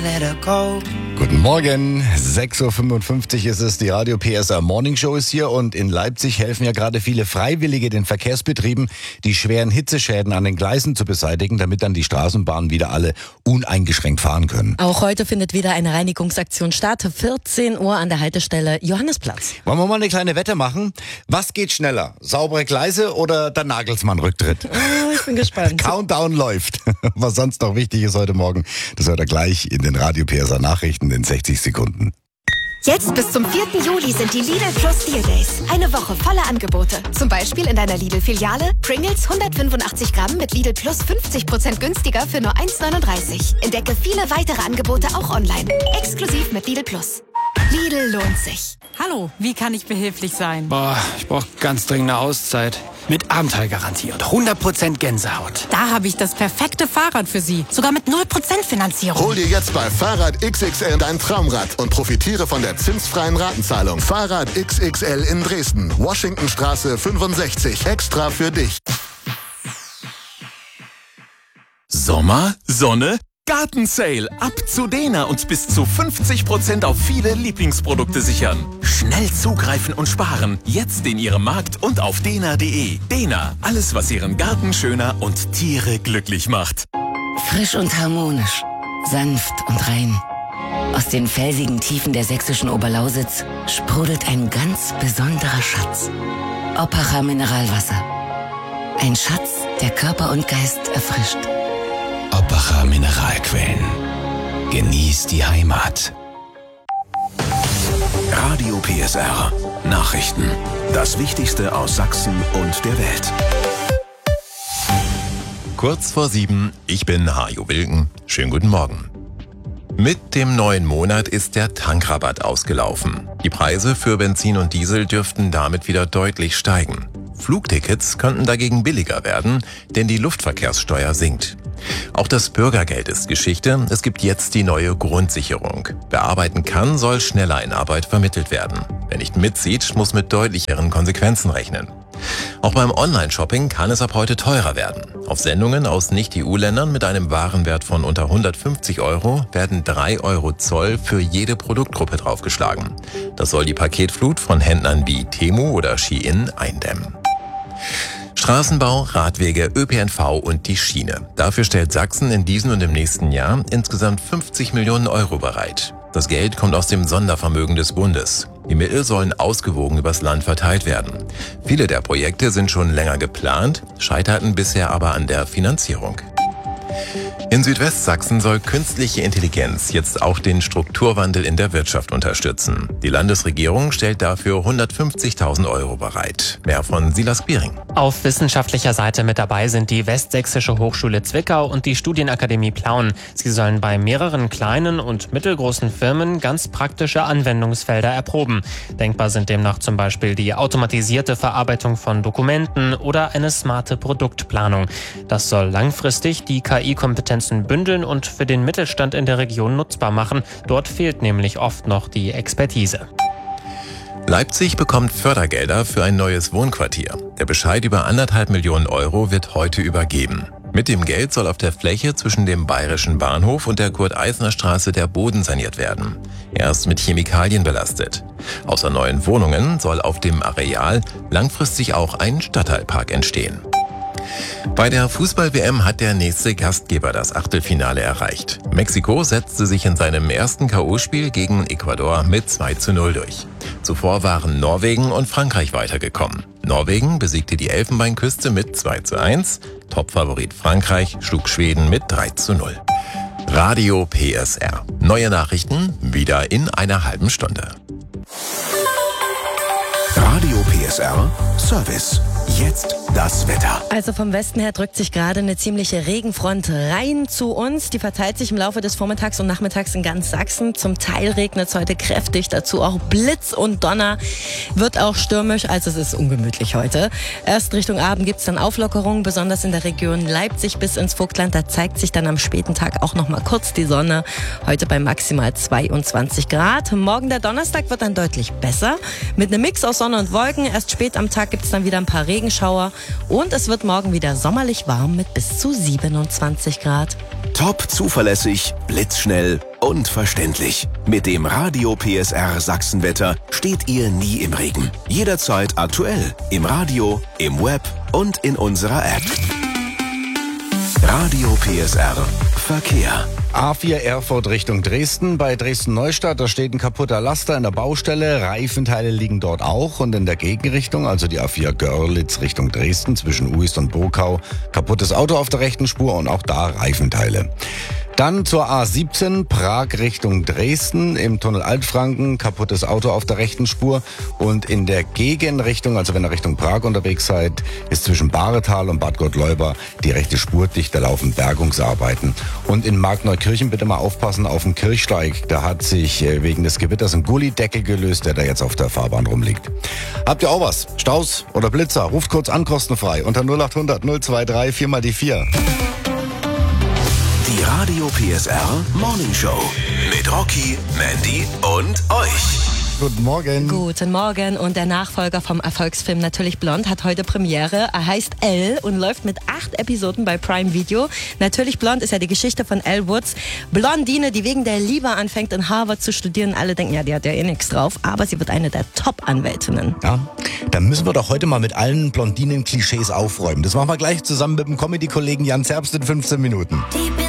let her go. Guten Morgen, 6.55 Uhr ist es, die Radio PSR Morning Show ist hier und in Leipzig helfen ja gerade viele Freiwillige den Verkehrsbetrieben, die schweren Hitzeschäden an den Gleisen zu beseitigen, damit dann die Straßenbahnen wieder alle uneingeschränkt fahren können. Auch heute findet wieder eine Reinigungsaktion statt, 14 Uhr an der Haltestelle Johannisplatz. Wollen wir mal eine kleine Wette machen? Was geht schneller, saubere Gleise oder der Nagelsmann-Rücktritt? Oh, ich bin gespannt. Countdown läuft. Was sonst noch wichtig ist heute Morgen, das hört ihr gleich in den Radio PSR Nachrichten in 60 Sekunden. Jetzt bis zum 4. Juli sind die Lidl Plus Deal Days. Eine Woche voller Angebote. Zum Beispiel in deiner Lidl-Filiale Pringles 185 Gramm mit Lidl Plus 50% günstiger für nur 1,39. Entdecke viele weitere Angebote auch online. Exklusiv mit Lidl Plus. Lidl lohnt sich. Hallo, wie kann ich behilflich sein? Ich brauche ganz dringend eine Auszeit. Mit Abenteuergarantie und 100% Gänsehaut. Da habe ich das perfekte Fahrrad für Sie. Sogar mit 0% Finanzierung. Hol dir jetzt bei Fahrrad XXL dein Traumrad und profitiere von der zinsfreien Ratenzahlung. Fahrrad XXL in Dresden. Washingtonstraße 65. Extra für dich. Sommer, Sonne, Gartensale. Ab zu Dena und bis zu 50% auf viele Lieblingsprodukte sichern. Schnell zugreifen und sparen. Jetzt in Ihrem Markt und auf dena.de. Dena, alles was Ihren Garten schöner und Tiere glücklich macht. Frisch und harmonisch, sanft und rein. Aus den felsigen Tiefen der sächsischen Oberlausitz sprudelt ein ganz besonderer Schatz. Oppacher Mineralwasser. Ein Schatz, der Körper und Geist erfrischt. Oppacher Mineralquellen. Genießt die Heimat. Radio PSR. Nachrichten. Das Wichtigste aus Sachsen und der Welt. Kurz vor 7, ich bin Hajo Wilken. Schönen guten Morgen. Mit dem neuen Monat ist der Tankrabatt ausgelaufen. Die Preise für Benzin und Diesel dürften damit wieder deutlich steigen. Flugtickets könnten dagegen billiger werden, denn die Luftverkehrssteuer sinkt. Auch das Bürgergeld ist Geschichte. Es gibt jetzt die neue Grundsicherung. Wer arbeiten kann, soll schneller in Arbeit vermittelt werden. Wer nicht mitzieht, muss mit deutlicheren Konsequenzen rechnen. Auch beim Online-Shopping kann es ab heute teurer werden. Auf Sendungen aus Nicht-EU-Ländern mit einem Warenwert von unter 150 € werden 3 € Zoll für jede Produktgruppe draufgeschlagen. Das soll die Paketflut von Händlern wie Temu oder Shein eindämmen. Straßenbau, Radwege, ÖPNV und die Schiene. Dafür stellt Sachsen in diesem und im nächsten Jahr insgesamt 50 Millionen € bereit. Das Geld kommt aus dem Sondervermögen des Bundes. Die Mittel sollen ausgewogen übers Land verteilt werden. Viele der Projekte sind schon länger geplant, scheiterten bisher aber an der Finanzierung. In Südwestsachsen soll künstliche Intelligenz jetzt auch den Strukturwandel in der Wirtschaft unterstützen. Die Landesregierung stellt dafür 150.000 € bereit. Mehr von Silas Biering. Auf wissenschaftlicher Seite mit dabei sind die Westsächsische Hochschule Zwickau und die Studienakademie Plauen. Sie sollen bei mehreren kleinen und mittelgroßen Firmen ganz praktische Anwendungsfelder erproben. Denkbar sind demnach zum Beispiel die automatisierte Verarbeitung von Dokumenten oder eine smarte Produktplanung. Das soll langfristig die KI-Kompetenzen bündeln und für den Mittelstand in der Region nutzbar machen. Dort fehlt nämlich oft noch die Expertise. Leipzig bekommt Fördergelder für ein neues Wohnquartier. Der Bescheid über 1,5 Millionen € wird heute übergeben. Mit dem Geld soll auf der Fläche zwischen dem Bayerischen Bahnhof und der Kurt-Eisner-Straße der Boden saniert werden. Er ist mit Chemikalien belastet. Außer neuen Wohnungen soll auf dem Areal langfristig auch ein Stadtteilpark entstehen. Bei der Fußball-WM hat der nächste Gastgeber das Achtelfinale erreicht. Mexiko setzte sich in seinem ersten K.O.-Spiel gegen Ecuador mit 2:0 durch. Zuvor waren Norwegen und Frankreich weitergekommen. Norwegen besiegte die Elfenbeinküste mit 2:1. Topfavorit Frankreich schlug Schweden mit 3:0. Radio PSR. Neue Nachrichten wieder in einer halben Stunde. Radio PSR Service. Jetzt das Wetter. Also vom Westen her drückt sich gerade eine ziemliche Regenfront rein zu uns. Die verteilt sich im Laufe des Vormittags und Nachmittags in ganz Sachsen. Zum Teil regnet es heute kräftig, dazu auch Blitz und Donner. Wird auch stürmisch, also es ist ungemütlich heute. Erst Richtung Abend gibt es dann Auflockerungen, besonders in der Region Leipzig bis ins Vogtland. Da zeigt sich dann am späten Tag auch noch mal kurz die Sonne. Heute bei maximal 22 Grad. Morgen der Donnerstag wird dann deutlich besser. Mit einem Mix aus Sonne und Wolken. Erst spät am Tag gibt es dann wieder ein paar Regenschauer. Und es wird morgen wieder sommerlich warm mit bis zu 27 Grad. Top zuverlässig, blitzschnell und verständlich. Mit dem Radio PSR Sachsenwetter steht ihr nie im Regen. Jederzeit aktuell. Im Radio, im Web und in unserer App. Radio PSR Verkehr. A4 Erfurt Richtung Dresden. Bei Dresden-Neustadt, da steht ein kaputter Laster in der Baustelle. Reifenteile liegen dort auch. Und in der Gegenrichtung, also die A4 Görlitz Richtung Dresden zwischen Uist und Burkau, kaputtes Auto auf der rechten Spur und auch da Reifenteile. Dann zur A17 Prag Richtung Dresden im Tunnel Altfranken, kaputtes Auto auf der rechten Spur. Und in der Gegenrichtung, also wenn ihr Richtung Prag unterwegs seid, ist zwischen Bahretal und Bad Gottleuba die rechte Spur dicht, da laufen Bergungsarbeiten. Und in Markneukirchen bitte mal aufpassen auf dem Kirchsteig, da hat sich wegen des Gewitters ein Gullideckel gelöst, der da jetzt auf der Fahrbahn rumliegt. Habt ihr auch was? Staus oder Blitzer? Ruft kurz an, kostenfrei unter 0800 023 4 mal die 4. Die Radio PSR Morning Show mit Rocky, Mandy und euch. Guten Morgen. Guten Morgen. Und der Nachfolger vom Erfolgsfilm Natürlich Blond hat heute Premiere. Er heißt Elle und läuft mit 8 Episoden bei Prime Video. Natürlich Blond ist ja die Geschichte von Elle Woods. Blondine, die wegen der Liebe anfängt, in Harvard zu studieren. Alle denken, ja, die hat ja eh nichts drauf. Aber sie wird eine der Top-Anwältinnen. Ja, dann müssen wir doch heute mal mit allen Blondinen-Klischees aufräumen. Das machen wir gleich zusammen mit dem Comedy-Kollegen Jan Zerbst in 15 Minuten. Die